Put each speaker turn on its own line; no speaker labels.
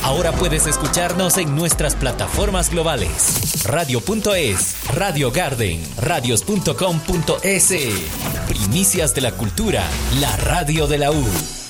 Ahora puedes escucharnos en nuestras plataformas globales. Radio.es, Radio Garden, radios.com.es. Primicias de la cultura, la radio de la U.